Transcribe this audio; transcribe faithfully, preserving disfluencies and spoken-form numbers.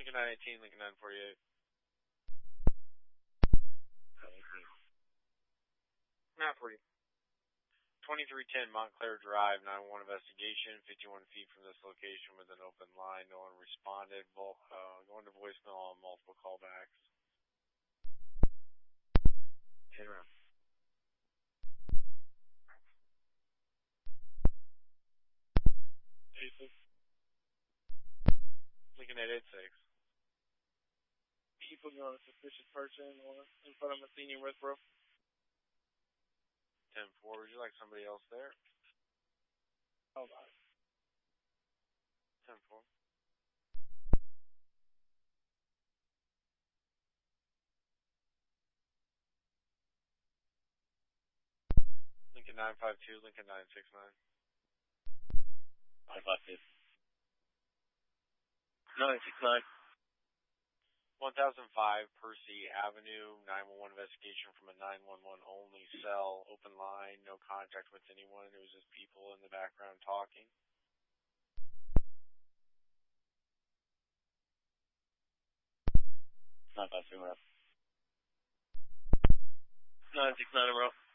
Lincoln nine eighteen, Lincoln nine forty-eight. nine forty. twenty-three ten Montclair Drive, nine one one investigation, fifty-one feet from this location with an open line. No one responded. Vol- uh, going to voicemail on multiple callbacks. Ten round. eighty-six. Lincoln eight eighty-six. Keep looking on a suspicious person or in front of a senior Westboro. ten four, would you like somebody else there? Hold on. ten four. Lincoln nine five two, Lincoln nine six nine. nine five two. nine six nine. one thousand five Percy Avenue, nine one one investigation from a nine one one only cell, open line, no contact with anyone. It was just people in the background talking. nine five two, nine six nine,